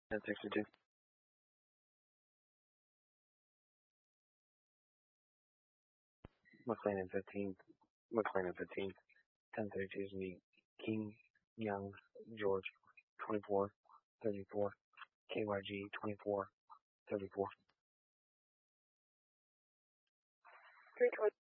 1062. McLean in 15. McLean in 15. 1032 is me. King Young George 2434. KYG 2434. 320.